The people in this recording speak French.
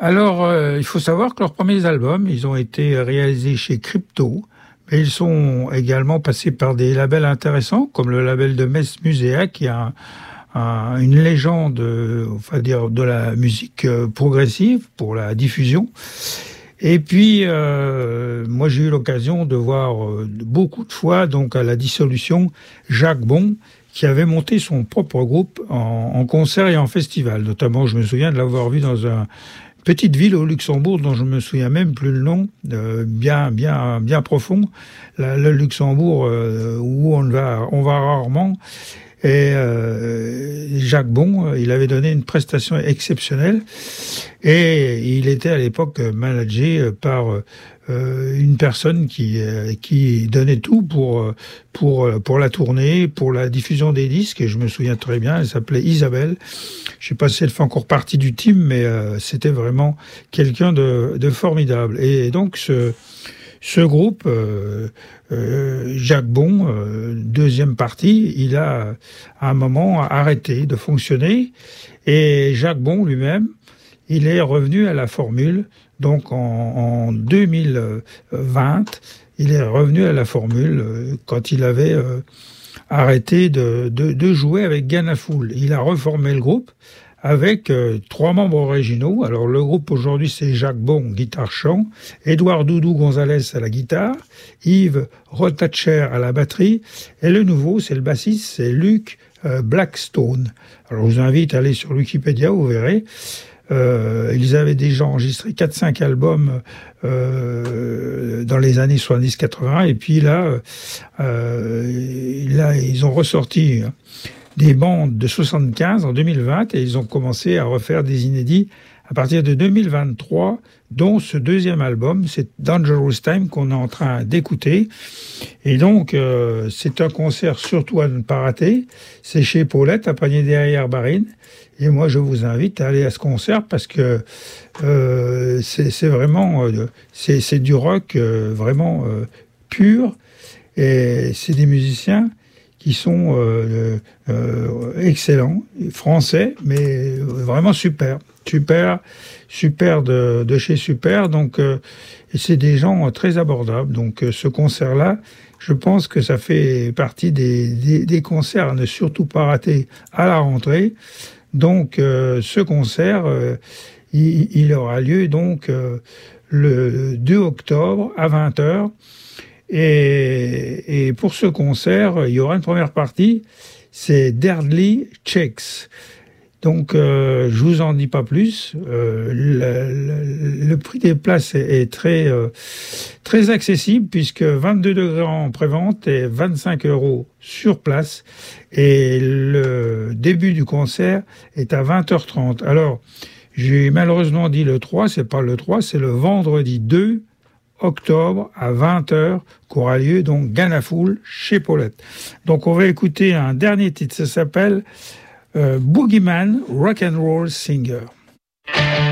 Alors, il faut savoir que leurs premiers albums, ils ont été réalisés chez Crypto, mais ils sont également passés par des labels intéressants, comme le label de Metz Muséa, qui a une légende, enfin dire, de la musique progressive pour la diffusion. Et puis, moi, j'ai eu l'occasion de voir beaucoup de fois, donc à la dissolution, Jacques Bon, qui avait monté son propre groupe en concert et en festival. Notamment, je me souviens de l'avoir vu dans une petite ville au Luxembourg, dont je me souviens même plus le nom, bien profond, le Luxembourg, où on va rarement. Et Jacques Bon, il avait donné une prestation exceptionnelle et il était à l'époque managé par une personne qui donnait tout pour la tournée, pour la diffusion des disques. Et je me souviens très bien, elle s'appelait Isabelle. Je sais pas si elle fait encore partie du team, mais c'était vraiment quelqu'un de formidable. Et donc ce groupe, Jacques Bon, deuxième partie, il a à un moment arrêté de fonctionner et Jacques Bon lui-même, il est revenu à la formule. Donc en 2020, il est revenu à la formule quand il avait arrêté de jouer avec Ganafoul. Il a reformé le groupe avec 3 membres originaux. Alors le groupe aujourd'hui, c'est Jacques Bon, guitare-chant, Édouard Doudou Gonzalez à la guitare, Yves Rotatcher à la batterie, et le nouveau, c'est le bassiste, c'est Luc Blackstone. Alors je vous invite à aller sur Wikipédia, vous verrez. Ils avaient déjà enregistré 4-5 albums dans les années 70-80, et puis là, ils ont ressorti des bandes de 75 en 2020 et ils ont commencé à refaire des inédits à partir de 2023, dont ce deuxième album, c'est Dangerous Time qu'on est en train d'écouter. Et donc, c'est un concert surtout à ne pas rater. C'est chez Paulette, à Panier derrière Barine. Et moi, je vous invite à aller à ce concert parce que c'est vraiment, c'est du rock vraiment pur. Et c'est des musiciens qui sont excellents, français, mais vraiment super de chez Super. Donc, et c'est des gens très abordables. Donc, ce concert-là, je pense que ça fait partie des concerts à ne surtout pas rater à la rentrée. Donc, ce concert, il aura lieu donc le 2 octobre à 20h. Et pour ce concert, il y aura une première partie, c'est Deadly Checks. Donc, je vous en dis pas plus. Le prix des places est très accessible puisque 22 degrés en prévente et 25 € sur place. Et le début du concert est à 20h30. Alors, j'ai malheureusement dit le 3, c'est pas le 3, c'est le vendredi 2 octobre à 20h qu'aura lieu donc Ganafoul chez Paulette. Donc on va écouter un dernier titre, ça s'appelle Boogeyman Rock and Roll Singer.